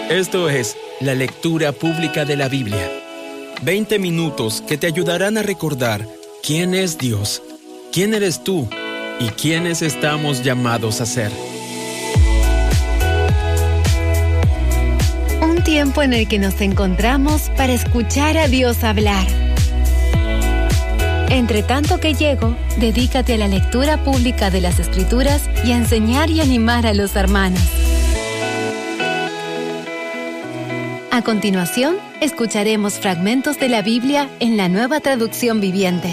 Esto es la lectura pública de la Biblia. 20 minutos que te ayudarán a recordar quién es Dios, quién eres tú y quiénes estamos llamados a ser. Un tiempo en el que nos encontramos para escuchar a Dios hablar. Entre tanto que llego, dedícate a la lectura pública de las Escrituras y a enseñar y animar a los hermanos. A continuación, escucharemos fragmentos de la Biblia en la Nueva Traducción Viviente.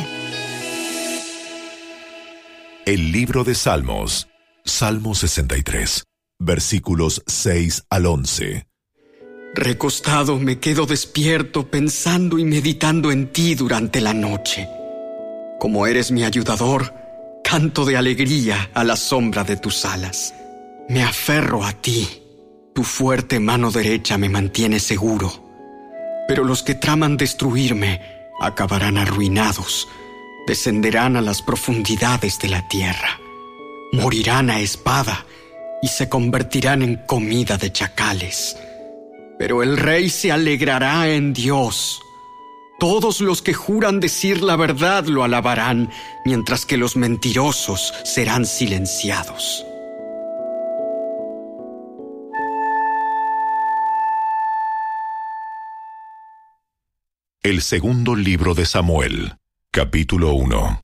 El libro de Salmos, Salmo 63, versículos 6 al 11. Recostado me quedo despierto pensando y meditando en ti durante la noche. Como eres mi ayudador, canto de alegría a la sombra de tus alas. Me aferro a ti. Tu fuerte mano derecha me mantiene seguro. Pero los que traman destruirme acabarán arruinados. Descenderán a las profundidades de la tierra. Morirán a espada y se convertirán en comida de chacales. Pero el rey se alegrará en Dios. Todos los que juran decir la verdad lo alabarán, mientras que los mentirosos serán silenciados. El segundo libro de Samuel, capítulo 1.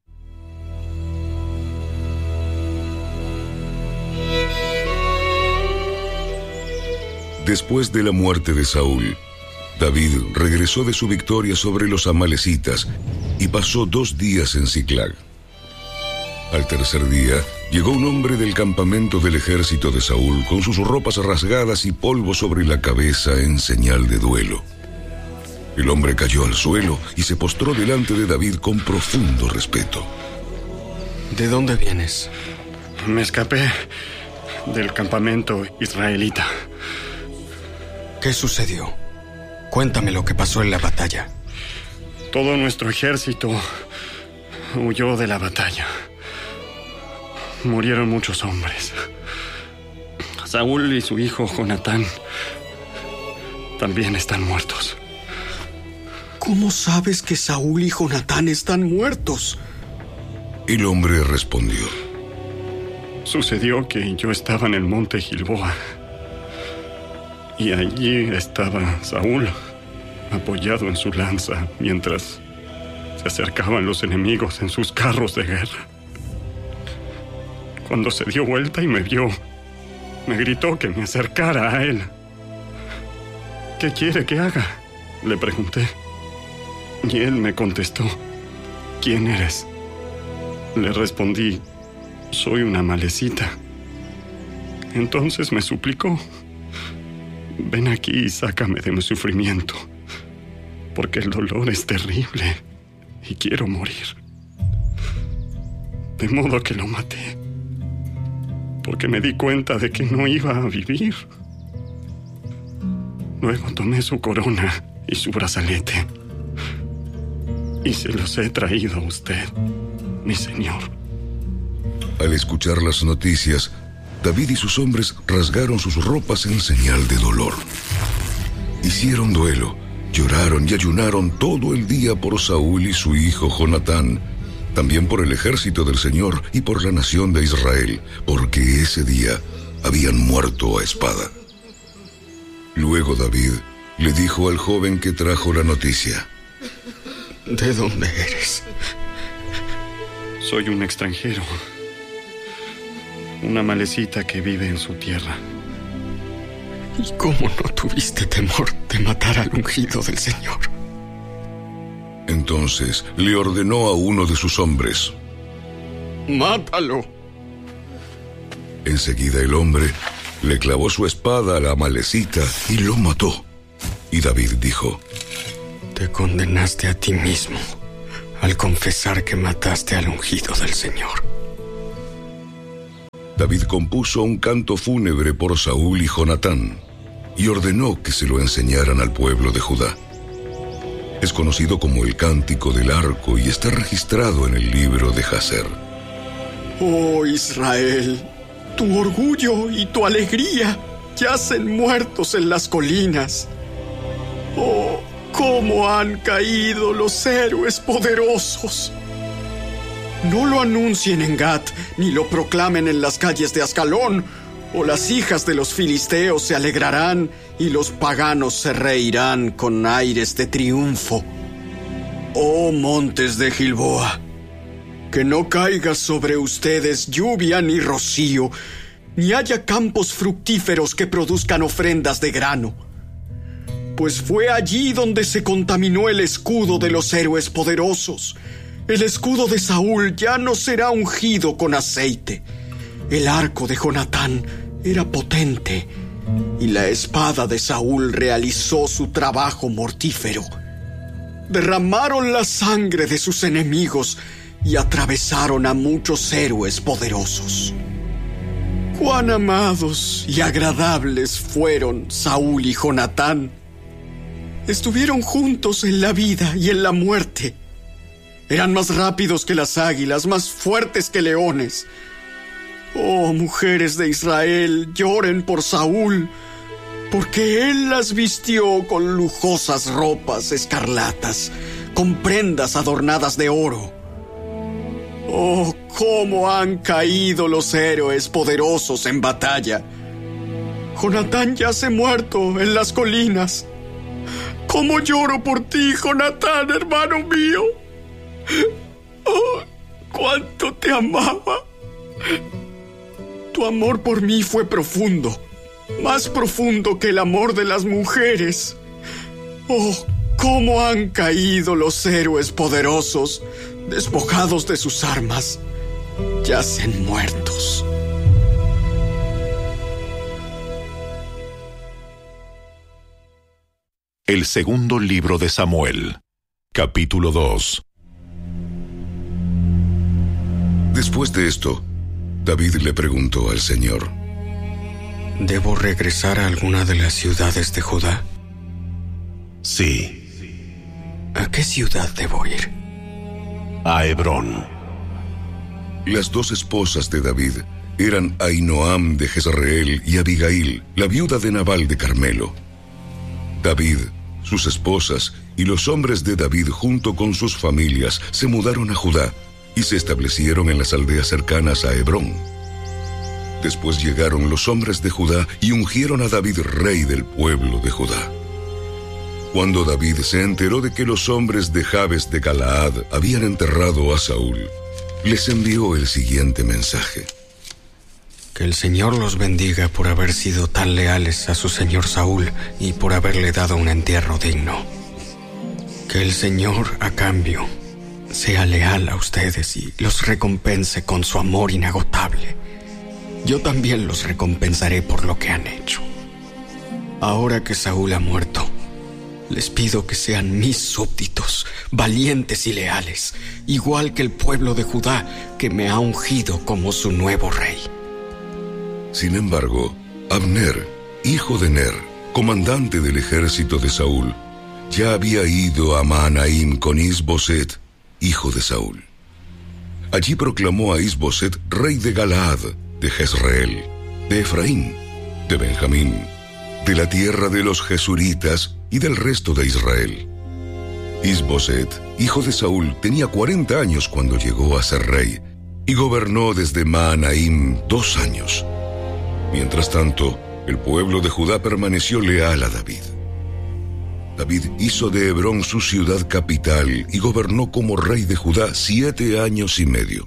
Después de la muerte de Saúl, David regresó de su victoria sobre los amalecitas y pasó 2 días en Siclag. Al tercer día, llegó un hombre del campamento del ejército de Saúl con sus ropas rasgadas y polvo sobre la cabeza en señal de duelo. El hombre cayó al suelo y se postró delante de David con profundo respeto. ¿De dónde vienes? Me escapé del campamento israelita. ¿Qué sucedió? Cuéntame lo que pasó en la batalla. Todo nuestro ejército huyó de la batalla. Murieron muchos hombres. Saúl y su hijo Jonatán también están muertos. ¿Cómo sabes que Saúl y Jonatán están muertos? El hombre respondió: Sucedió que yo estaba en el monte Gilboa. Y allí estaba Saúl, apoyado en su lanza, mientras se acercaban los enemigos en sus carros de guerra. Cuando se dio vuelta y me vio, me gritó que me acercara a él. ¿Qué quiere que haga?, le pregunté. Y él me contestó: ¿Quién eres? Le respondí: soy una amalecita. Entonces me suplicó: ven aquí y sácame de mi sufrimiento, porque el dolor es terrible y quiero morir. De modo que lo maté, porque me di cuenta de que no iba a vivir. Luego tomé su corona y su brazalete, y se los he traído a usted, mi señor. Al escuchar las noticias, David y sus hombres rasgaron sus ropas en señal de dolor. Hicieron duelo, lloraron y ayunaron todo el día por Saúl y su hijo Jonatán, también por el ejército del Señor y por la nación de Israel, porque ese día habían muerto a espada. Luego David le dijo al joven que trajo la noticia: ¿De dónde eres? Soy un extranjero, una amalecita que vive en su tierra. ¿Y cómo no tuviste temor de matar al ungido del Señor? Entonces le ordenó a uno de sus hombres: ¡mátalo! Enseguida el hombre le clavó su espada a la amalecita y lo mató. Y David dijo: te condenaste a ti mismo al confesar que mataste al ungido del Señor. David compuso un canto fúnebre por Saúl y Jonatán y ordenó que se lo enseñaran al pueblo de Judá. Es conocido como el Cántico del Arco y está registrado en el libro de Jaser. Oh Israel, tu orgullo y tu alegría yacen muertos en las colinas. ¡Oh, cómo han caído los héroes poderosos! No lo anuncien en Gat, ni lo proclamen en las calles de Ascalón, o las hijas de los filisteos se alegrarán y los paganos se reirán con aires de triunfo. Oh montes de Gilboa, que no caiga sobre ustedes lluvia ni rocío, ni haya campos fructíferos que produzcan ofrendas de grano. Pues fue allí donde se contaminó el escudo de los héroes poderosos. El escudo de Saúl ya no será ungido con aceite. El arco de Jonatán era potente, y la espada de Saúl realizó su trabajo mortífero. Derramaron la sangre de sus enemigos y atravesaron a muchos héroes poderosos. Cuán amados y agradables fueron Saúl y Jonatán. Estuvieron juntos en la vida y en la muerte. Eran más rápidos que las águilas, más fuertes que leones. Oh, mujeres de Israel, lloren por Saúl, porque él las vistió con lujosas ropas escarlatas, con prendas adornadas de oro. Oh, cómo han caído los héroes poderosos en batalla. Jonatán yace muerto en las colinas. ¡Cómo lloro por ti, Jonatán, hermano mío! ¡Oh, cuánto te amaba! Tu amor por mí fue profundo, más profundo que el amor de las mujeres. ¡Oh, cómo han caído los héroes poderosos, despojados de sus armas! Yacen muertos. El segundo libro de Samuel, capítulo 2. Después de esto, David le preguntó al Señor: ¿Debo regresar a alguna de las ciudades de Judá? Sí. ¿A qué ciudad debo ir? A Hebrón. Las dos esposas de David eran Ahinoam de Jezreel y Abigail, la viuda de Nabal de Carmelo. David, sus esposas y los hombres de David junto con sus familias se mudaron a Judá y se establecieron en las aldeas cercanas a Hebrón. Después llegaron los hombres de Judá y ungieron a David rey del pueblo de Judá. Cuando David se enteró de que los hombres de Jabes de Galaad habían enterrado a Saúl, les envió el siguiente mensaje: Que el Señor los bendiga por haber sido tan leales a su señor Saúl y por haberle dado un entierro digno. Que el Señor, a cambio, sea leal a ustedes y los recompense con su amor inagotable. Yo también los recompensaré por lo que han hecho. Ahora que Saúl ha muerto, les pido que sean mis súbditos, valientes y leales, igual que el pueblo de Judá, que me ha ungido como su nuevo rey. Sin embargo, Abner, hijo de Ner, comandante del ejército de Saúl, ya había ido a Mahanaim con Is-Boset, hijo de Saúl. Allí proclamó a Is-Boset rey de Galaad, de Jezreel, de Efraín, de Benjamín, de la tierra de los Jesuritas y del resto de Israel. Is-Boset, hijo de Saúl, tenía 40 años cuando llegó a ser rey y gobernó desde Mahanaim 2 años. Mientras tanto, el pueblo de Judá permaneció leal a David. David hizo de Hebrón su ciudad capital y gobernó como rey de Judá 7 años y medio.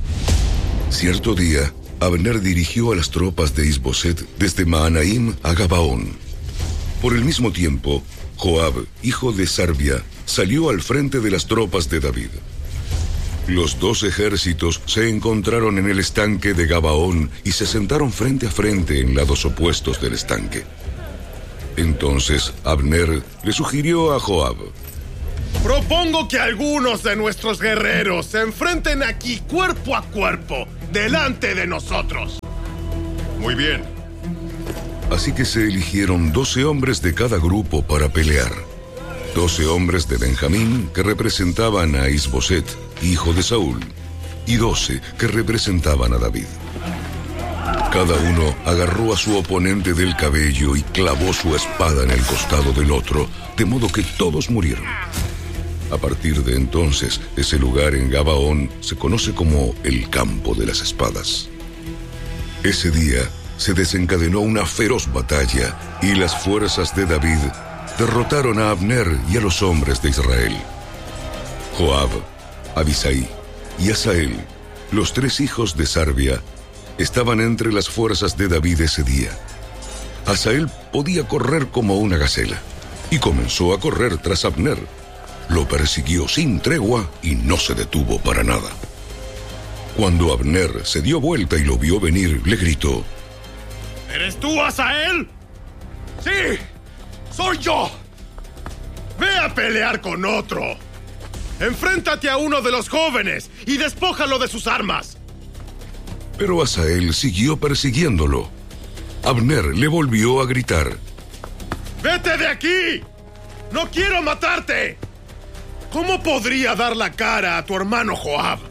Cierto día, Abner dirigió a las tropas de Is-Boset desde Mahanaim a Gabaón. Por el mismo tiempo, Joab, hijo de Sarbia, salió al frente de las tropas de David. Los dos ejércitos se encontraron en el estanque de Gabaón y se sentaron frente a frente en lados opuestos del estanque. Entonces Abner le sugirió a Joab: propongo que algunos de nuestros guerreros se enfrenten aquí cuerpo a cuerpo, delante de nosotros. Muy bien. Así que se eligieron 12 hombres de cada grupo para pelear. 12 hombres de Benjamín que representaban a Is-Boset, hijo de Saúl, y 12 que representaban a David. Cada uno agarró a su oponente del cabello y clavó su espada en el costado del otro, de modo que todos murieron. A partir de entonces, ese lugar en Gabaón se conoce como el Campo de las Espadas. Ese día se desencadenó una feroz batalla y las fuerzas de David derrotaron a Abner y a los hombres de Israel. Joab, Abisai y Asael, los 3 hijos de Sarbia, estaban entre las fuerzas de David ese día. Asael podía correr como una gacela y comenzó a correr tras Abner. Lo persiguió sin tregua y no se detuvo para nada. Cuando Abner se dio vuelta y lo vio venir, le gritó: ¿Eres tú, Asael? ¡Sí! ¡Soy yo! ¡Ve a pelear con otro! ¡Enfréntate a uno de los jóvenes y despójalo de sus armas! Pero Asael siguió persiguiéndolo. Abner le volvió a gritar: ¡Vete de aquí! ¡No quiero matarte! ¿Cómo podría dar la cara a tu hermano Joab?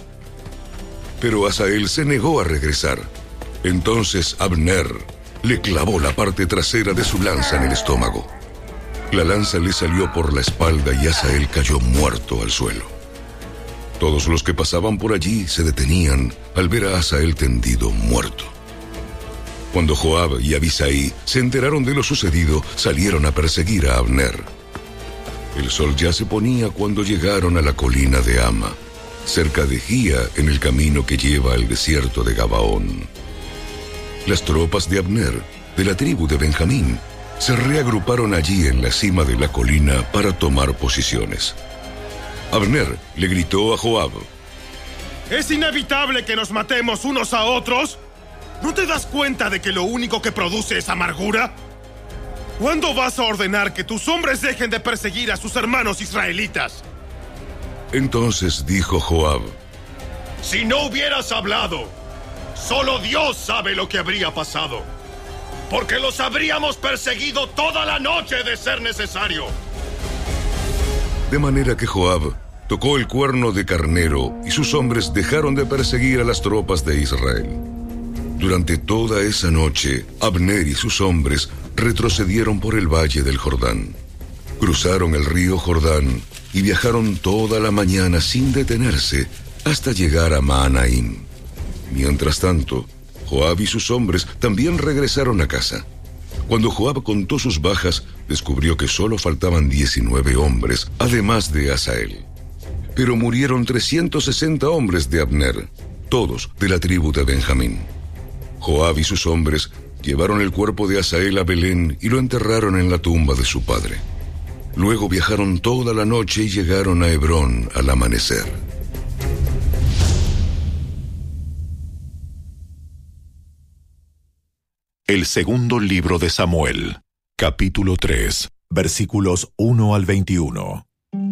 Pero Asael se negó a regresar. Entonces Abner le clavó la parte trasera de su lanza en el estómago. La lanza le salió por la espalda y Asael cayó muerto al suelo. Todos los que pasaban por allí se detenían al ver a Asael tendido muerto. Cuando Joab y Abisai se enteraron de lo sucedido, salieron a perseguir a Abner. El sol ya se ponía cuando llegaron a la colina de Ama, cerca de Gía, en el camino que lleva al desierto de Gabaón. Las tropas de Abner, de la tribu de Benjamín, se reagruparon allí en la cima de la colina para tomar posiciones. Abner le gritó a Joab: ¿Es inevitable que nos matemos unos a otros? ¿No te das cuenta de que lo único que produce es amargura? ¿Cuándo vas a ordenar que tus hombres dejen de perseguir a sus hermanos israelitas? Entonces dijo Joab: Si no hubieras hablado, solo Dios sabe lo que habría pasado, porque los habríamos perseguido toda la noche de ser necesario. De manera que Joab tocó el cuerno de carnero y sus hombres dejaron de perseguir a las tropas de Israel. Durante toda esa noche, Abner y sus hombres retrocedieron por el valle del Jordán. Cruzaron el río Jordán y viajaron toda la mañana sin detenerse hasta llegar a Mahanaim. Mientras tanto, Joab y sus hombres también regresaron a casa. Cuando Joab contó sus bajas, descubrió que solo faltaban 19 hombres, además de Asael. Pero murieron 360 hombres de Abner, todos de la tribu de Benjamín. Joab y sus hombres llevaron el cuerpo de Asael a Belén y lo enterraron en la tumba de su padre. Luego viajaron toda la noche y llegaron a Hebrón al amanecer. El segundo libro de Samuel, capítulo 3, versículos 1 al 21.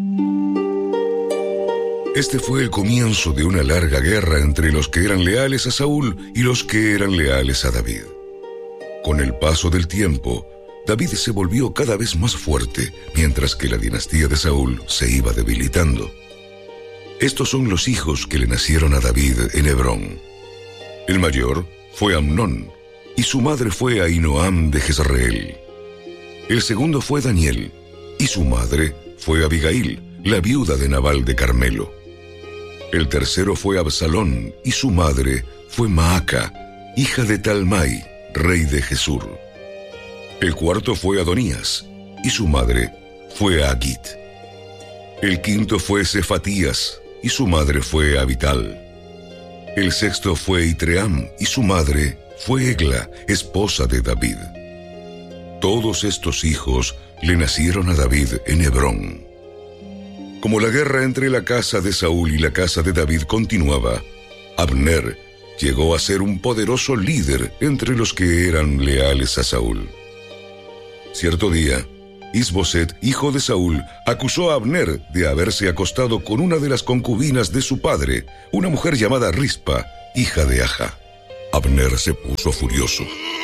Este fue el comienzo de una larga guerra entre los que eran leales a Saúl y los que eran leales a David. Con el paso del tiempo, David se volvió cada vez más fuerte, mientras que la dinastía de Saúl se iba debilitando. Estos son los hijos que le nacieron a David en Hebrón. El mayor fue Amnón, y su madre fue Ahinoam de Jezreel. El segundo fue Daniel, y su madre fue Abigail, la viuda de Nabal de Carmelo. El tercero fue Absalón, y su madre fue Maaca, hija de Talmai, rey de Gesur. El cuarto fue Adonías, y su madre fue Agit. El quinto fue Cefatías, y su madre fue Abital. El sexto fue Itream, y su madre fue Egla, esposa de David. Todos estos hijos le nacieron a David en Hebrón. Como la guerra entre la casa de Saúl y la casa de David continuaba, Abner llegó a ser un poderoso líder entre los que eran leales a Saúl. Cierto día, Isboset, hijo de Saúl, acusó a Abner de haberse acostado con una de las concubinas de su padre, una mujer llamada Rispa, hija de Aja. Abner se puso furioso.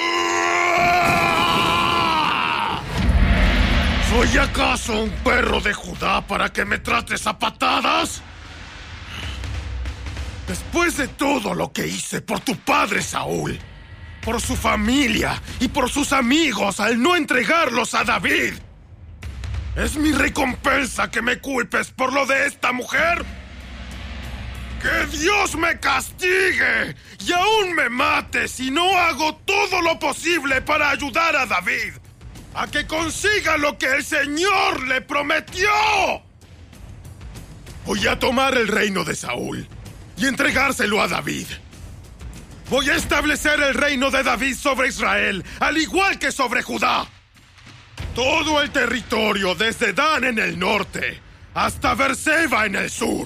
¿Soy acaso un perro de Judá para que me trates a patadas? Después de todo lo que hice por tu padre Saúl, por su familia y por sus amigos al no entregarlos a David. ¿Es mi recompensa que me culpes por lo de esta mujer? ¡Que Dios me castigue y aún me mate si no hago todo lo posible para ayudar a David a que consiga lo que el Señor le prometió! Voy a tomar el reino de Saúl y entregárselo a David. Voy a establecer el reino de David sobre Israel, al igual que sobre Judá. Todo el territorio desde Dan en el norte hasta Berseba en el sur.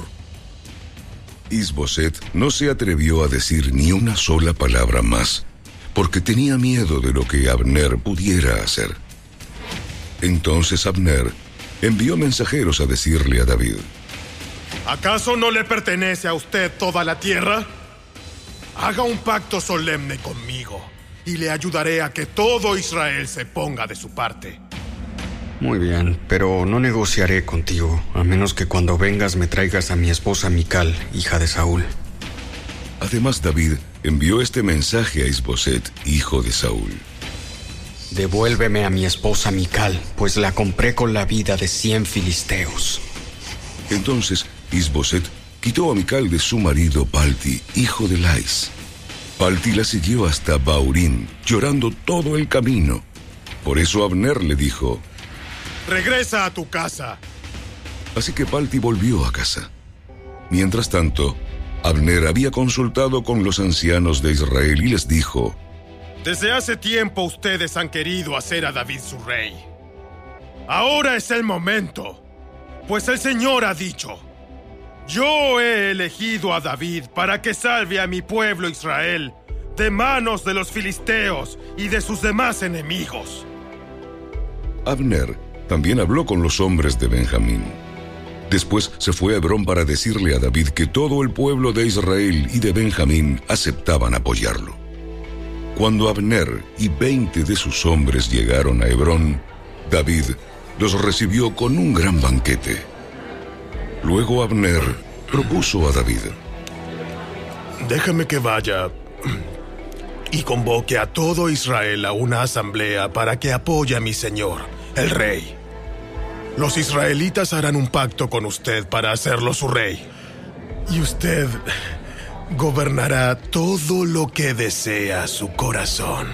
Is-Boset no se atrevió a decir ni una sola palabra más, porque tenía miedo de lo que Abner pudiera hacer. Entonces Abner envió mensajeros a decirle a David: ¿acaso no le pertenece a usted toda la tierra? Haga un pacto solemne conmigo y le ayudaré a que todo Israel se ponga de su parte. Muy bien, pero no negociaré contigo, a menos que cuando vengas me traigas a mi esposa Mical, hija de Saúl. Además, David envió este mensaje a Is-Boset, hijo de Saúl: devuélveme a mi esposa Mical, pues la compré con la vida de 100 filisteos. Entonces Is-Boset quitó a Mical de su marido Palti, hijo de Lais. Palti la siguió hasta Baurín, llorando todo el camino. Por eso Abner le dijo: regresa a tu casa. Así que Palti volvió a casa. Mientras tanto, Abner había consultado con los ancianos de Israel y les dijo: desde hace tiempo ustedes han querido hacer a David su rey. Ahora es el momento, pues el Señor ha dicho: yo he elegido a David para que salve a mi pueblo Israel de manos de los filisteos y de sus demás enemigos. Abner también habló con los hombres de Benjamín. Después se fue a Hebrón para decirle a David que todo el pueblo de Israel y de Benjamín aceptaban apoyarlo. Cuando Abner y 20 de sus hombres llegaron a Hebrón, David los recibió con un gran banquete. Luego Abner propuso a David: déjame que vaya y convoque a todo Israel a una asamblea para que apoye a mi señor, el rey. Los israelitas harán un pacto con usted para hacerlo su rey, y usted gobernará todo lo que desea su corazón.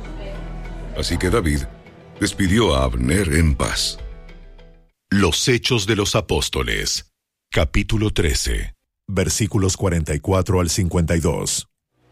Así que David despidió a Abner en paz. Los Hechos de los Apóstoles, capítulo 13, versículos 44 al 52.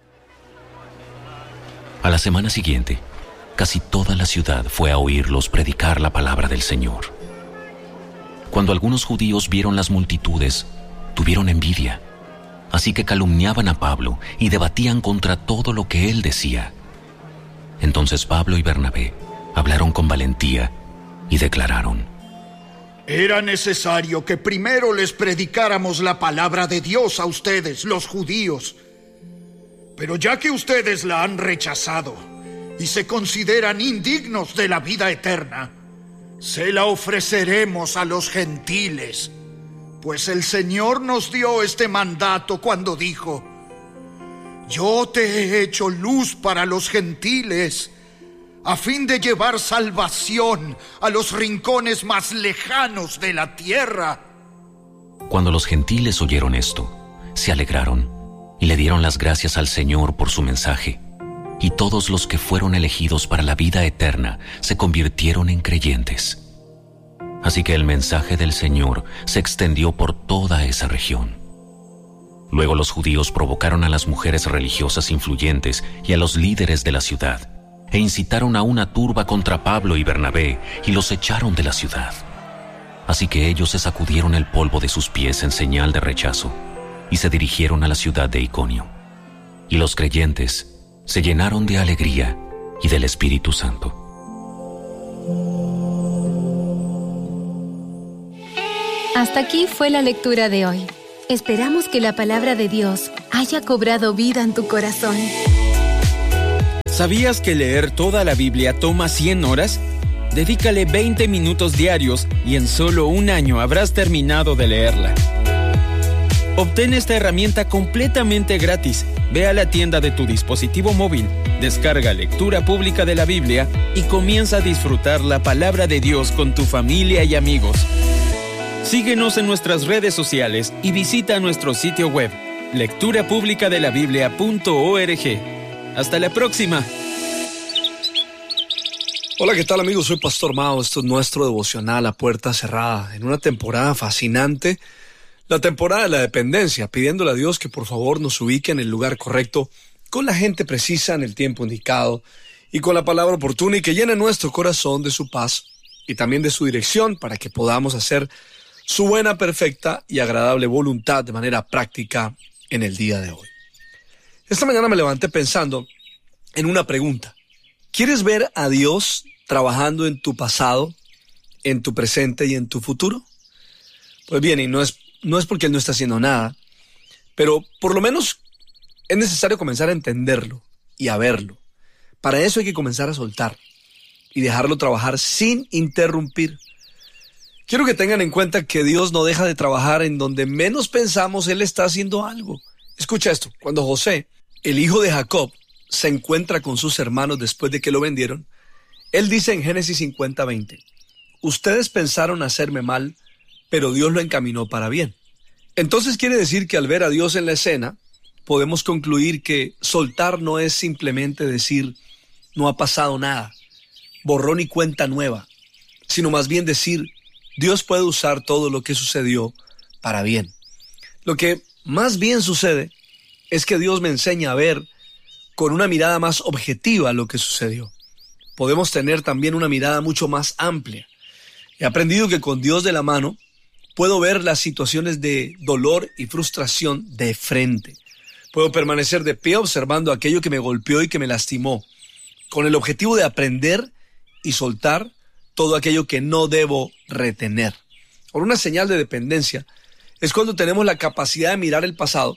A la semana siguiente, casi toda la ciudad fue a oírlos predicar la palabra del Señor. Cuando algunos judíos vieron las multitudes, tuvieron envidia, así que calumniaban a Pablo y debatían contra todo lo que él decía. Entonces Pablo y Bernabé hablaron con valentía y declararon: era necesario que primero les predicáramos la palabra de Dios a ustedes, los judíos. Pero ya que ustedes la han rechazado y se consideran indignos de la vida eterna, se la ofreceremos a los gentiles, pues el Señor nos dio este mandato cuando dijo: yo te he hecho luz para los gentiles, a fin de llevar salvación a los rincones más lejanos de la tierra. Cuando los gentiles oyeron esto, se alegraron y le dieron las gracias al Señor por su mensaje, y todos los que fueron elegidos para la vida eterna se convirtieron en creyentes. Así que el mensaje del Señor se extendió por toda esa región. Luego los judíos provocaron a las mujeres religiosas influyentes y a los líderes de la ciudad, e incitaron a una turba contra Pablo y Bernabé y los echaron de la ciudad. Así que ellos se sacudieron el polvo de sus pies en señal de rechazo y se dirigieron a la ciudad de Iconio. Y los creyentes se llenaron de alegría y del Espíritu Santo. Hasta aquí fue la lectura de hoy. Esperamos que la palabra de Dios haya cobrado vida en tu corazón. ¿Sabías que leer toda la Biblia toma 100 horas? Dedícale 20 minutos diarios y en solo un año habrás terminado de leerla. Obtén esta herramienta completamente gratis. Ve a la tienda de tu dispositivo móvil, descarga Lectura Pública de la Biblia y comienza a disfrutar la palabra de Dios con tu familia y amigos. Síguenos en nuestras redes sociales y visita nuestro sitio web, lecturapublicadelabiblia.org. Hasta la próxima. Hola, ¿qué tal amigos? Soy Pastor Mao. Esto es nuestro devocional a puerta cerrada, en una temporada fascinante, la temporada de la dependencia, pidiéndole a Dios que por favor nos ubique en el lugar correcto, con la gente precisa en el tiempo indicado y con la palabra oportuna, y que llene nuestro corazón de su paz y también de su dirección para que podamos hacer su buena, perfecta y agradable voluntad de manera práctica en el día de hoy. Esta mañana me levanté pensando en una pregunta. ¿Quieres ver a Dios trabajando en tu pasado, en tu presente y en tu futuro? Pues bien, y no es porque Él no está haciendo nada, pero por lo menos es necesario comenzar a entenderlo y a verlo. Para eso hay que comenzar a soltar y dejarlo trabajar sin interrumpir. Quiero que tengan en cuenta que Dios no deja de trabajar en donde menos pensamos. Él está haciendo algo. Escucha esto, cuando José, el hijo de Jacob, se encuentra con sus hermanos después de que lo vendieron, él dice en Génesis 50:20, ustedes pensaron hacerme mal, pero Dios lo encaminó para bien. Entonces quiere decir que al ver a Dios en la escena, podemos concluir que soltar no es simplemente decir, no ha pasado nada, borrón y cuenta nueva, sino más bien decir, Dios puede usar todo lo que sucedió para bien. Lo que más bien sucede es que Dios me enseña a ver con una mirada más objetiva lo que sucedió. Podemos tener también una mirada mucho más amplia. He aprendido que con Dios de la mano puedo ver las situaciones de dolor y frustración de frente. Puedo permanecer de pie observando aquello que me golpeó y que me lastimó, con el objetivo de aprender y soltar todo aquello que no debo retener. Ahora, una señal de dependencia es cuando tenemos la capacidad de mirar el pasado,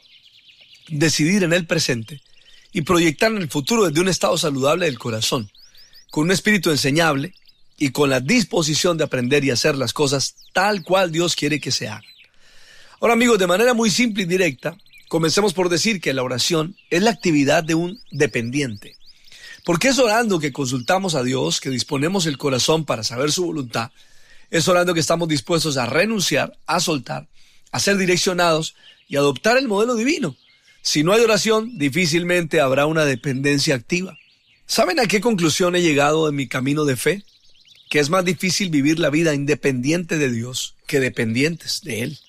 decidir en el presente y proyectar en el futuro desde un estado saludable del corazón, con un espíritu enseñable y con la disposición de aprender y hacer las cosas tal cual Dios quiere que se hagan. Ahora amigos, de manera muy simple y directa, comencemos por decir que la oración es la actividad de un dependiente. Porque es orando que consultamos a Dios, que disponemos el corazón para saber su voluntad. Es orando que estamos dispuestos a renunciar, a soltar, a ser direccionados y adoptar el modelo divino. Si no hay oración, difícilmente habrá una dependencia activa. ¿Saben a qué conclusión he llegado en mi camino de fe? Que es más difícil vivir la vida independiente de Dios que dependientes de Él.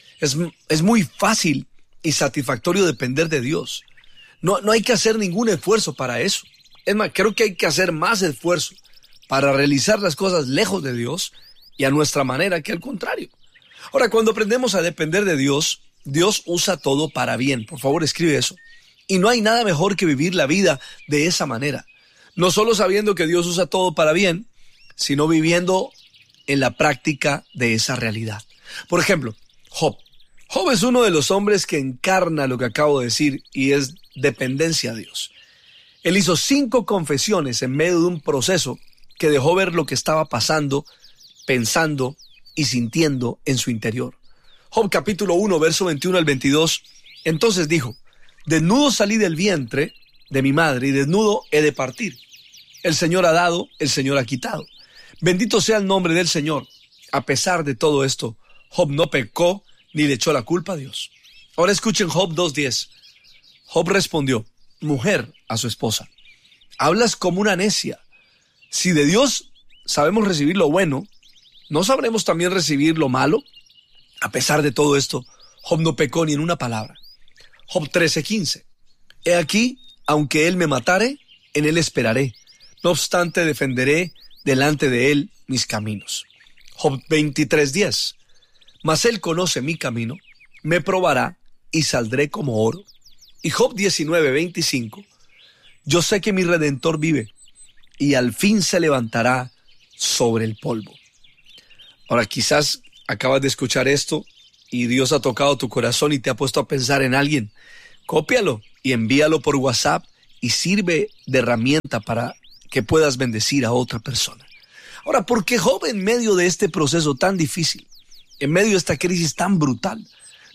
Es muy fácil y satisfactorio depender de Dios. No hay que hacer ningún esfuerzo para eso. Es más, creo que hay que hacer más esfuerzo para realizar las cosas lejos de Dios y a nuestra manera que al contrario. Ahora, cuando aprendemos a depender de Dios, Dios usa todo para bien. Por favor, escribe eso. Y no hay nada mejor que vivir la vida de esa manera. No solo sabiendo que Dios usa todo para bien, sino viviendo en la práctica de esa realidad. Por ejemplo, Job. Job es uno de los hombres que encarna lo que acabo de decir y es dependencia a Dios. Él hizo 5 confesiones en medio de un proceso que dejó ver lo que estaba pasando, pensando y sintiendo en su interior. Job capítulo 1, verso 21 al 22, entonces dijo, desnudo salí del vientre de mi madre y desnudo he de partir. El Señor ha dado, el Señor ha quitado. Bendito sea el nombre del Señor. A pesar de todo esto, Job no pecó ni le echó la culpa a Dios. Ahora escuchen Job 2:10. Job respondió, mujer, a su esposa, hablas como una necia. Si de Dios sabemos recibir lo bueno, ¿no sabremos también recibir lo malo? A pesar de todo esto, Job no pecó ni en una palabra. Job 13:15. He aquí, aunque él me matare, en él esperaré. No obstante, defenderé delante de él mis caminos. Job 23:10. Mas él conoce mi camino, me probará y saldré como oro. Y Job 19:25. Yo sé que mi Redentor vive y al fin se levantará sobre el polvo. Ahora quizás acabas de escuchar esto y Dios ha tocado tu corazón y te ha puesto a pensar en alguien. Cópialo y envíalo por WhatsApp y sirve de herramienta para que puedas bendecir a otra persona. Ahora, ¿por qué Job en medio de este proceso tan difícil, en medio de esta crisis tan brutal,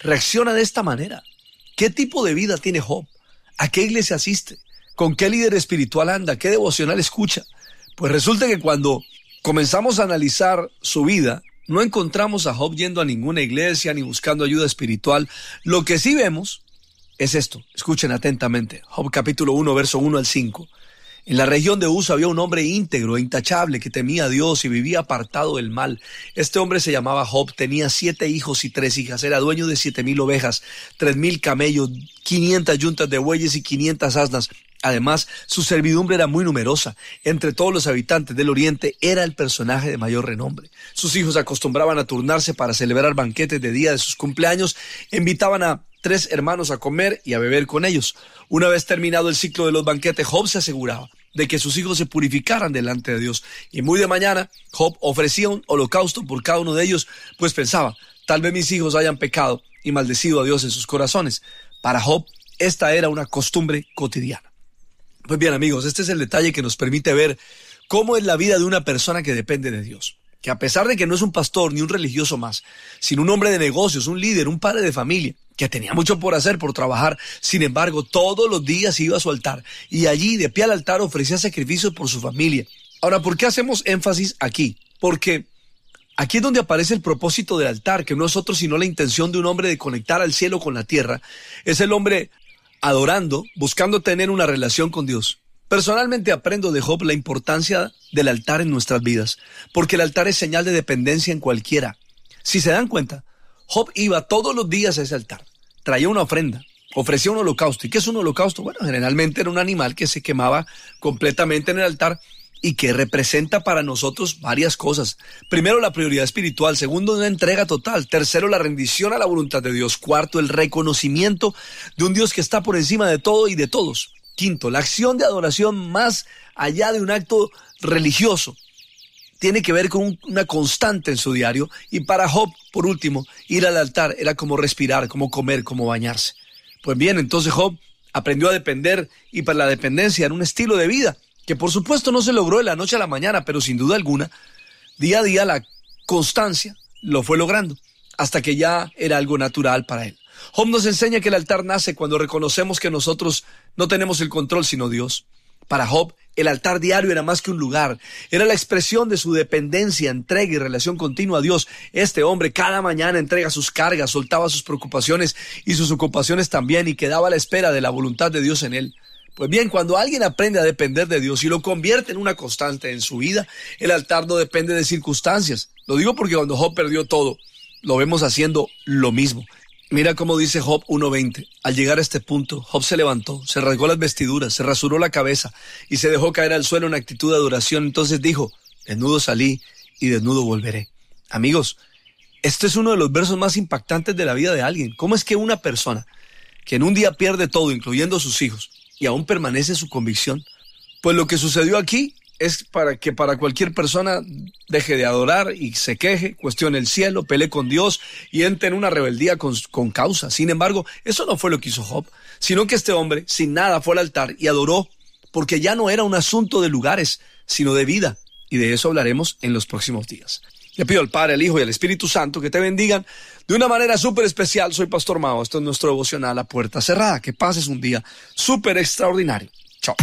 reacciona de esta manera. ¿Qué tipo de vida tiene Job? ¿A qué iglesia asiste? ¿Con qué líder espiritual anda? ¿Qué devocional escucha? Pues resulta que cuando comenzamos a analizar su vida, no encontramos a Job yendo a ninguna iglesia ni buscando ayuda espiritual. Lo que sí vemos es esto. Escuchen atentamente. Job capítulo 1, verso 1 al 5. En la región de Uz había un hombre íntegro e intachable que temía a Dios y vivía apartado del mal. Este hombre se llamaba Job, tenía 7 hijos y 3 hijas, era dueño de 7,000 ovejas, 3,000 camellos, 500 yuntas de bueyes y 500 asnas. Además, su servidumbre era muy numerosa. Entre todos los habitantes del oriente era el personaje de mayor renombre. Sus hijos acostumbraban a turnarse para celebrar banquetes de día de sus cumpleaños. Invitaban a 3 hermanos a comer y a beber con ellos. Una vez terminado el ciclo de los banquetes, Job se aseguraba de que sus hijos se purificaran delante de Dios. Y muy de mañana, Job ofrecía un holocausto por cada uno de ellos, pues pensaba, tal vez mis hijos hayan pecado y maldecido a Dios en sus corazones. Para Job, esta era una costumbre cotidiana. Pues bien, amigos, este es el detalle que nos permite ver cómo es la vida de una persona que depende de Dios. Que a pesar de que no es un pastor ni un religioso más, sino un hombre de negocios, un líder, un padre de familia, que tenía mucho por hacer, por trabajar, sin embargo, todos los días iba a su altar y allí, de pie al altar, ofrecía sacrificios por su familia. Ahora, ¿por qué hacemos énfasis aquí? Porque aquí es donde aparece el propósito del altar, que no es otro sino la intención de un hombre de conectar al cielo con la tierra. Es el hombre adorando, buscando tener una relación con Dios. Personalmente aprendo de Job la importancia del altar en nuestras vidas, porque el altar es señal de dependencia en cualquiera. Si se dan cuenta, Job iba todos los días a ese altar, traía una ofrenda, ofrecía un holocausto. ¿Y qué es un holocausto? Bueno, generalmente era un animal que se quemaba completamente en el altar y que representa para nosotros varias cosas. Primero, la prioridad espiritual. Segundo, una entrega total. Tercero, la rendición a la voluntad de Dios. Cuarto, el reconocimiento de un Dios que está por encima de todo y de todos. Quinto, la acción de adoración más allá de un acto religioso. Tiene que ver con una constante en su diario. Y para Job, por último, ir al altar era como respirar, como comer, como bañarse. Pues bien, entonces Job aprendió a depender, y para la dependencia era un estilo de vida que por supuesto no se logró de la noche a la mañana, pero sin duda alguna, día a día la constancia lo fue logrando, hasta que ya era algo natural para él. Job nos enseña que el altar nace cuando reconocemos que nosotros no tenemos el control sino Dios. Para Job, el altar diario era más que un lugar, era la expresión de su dependencia, entrega y relación continua a Dios. Este hombre cada mañana entrega sus cargas, soltaba sus preocupaciones y sus ocupaciones también, y quedaba a la espera de la voluntad de Dios en él. Pues bien, cuando alguien aprende a depender de Dios y lo convierte en una constante en su vida, el altar no depende de circunstancias. Lo digo porque cuando Job perdió todo, lo vemos haciendo lo mismo. Mira cómo dice Job 1:20. Al llegar a este punto, Job se levantó, se rasgó las vestiduras, se rasuró la cabeza y se dejó caer al suelo en actitud de adoración. Entonces dijo, desnudo salí y desnudo volveré. Amigos, este es uno de los versos más impactantes de la vida de alguien. ¿Cómo es que una persona que en un día pierde todo, incluyendo a sus hijos, y aún permanece su convicción? Pues lo que sucedió aquí es para que para cualquier persona deje de adorar y se queje, cuestione el cielo, pelee con Dios y entre en una rebeldía con causa. Sin embargo, eso no fue lo que hizo Job, sino que este hombre sin nada fue al altar y adoró, porque ya no era un asunto de lugares, sino de vida. Y de eso hablaremos en los próximos días. Le pido al Padre, al Hijo y al Espíritu Santo que te bendigan de una manera súper especial. Soy Pastor Mao. Esto es nuestro devocional A Puerta Cerrada. Que pases un día súper extraordinario. Chao.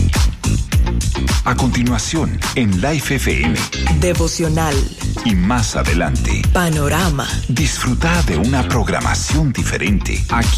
A continuación, en Life FM. Devocional. Y más adelante, Panorama. disfruta de una programación diferente aquí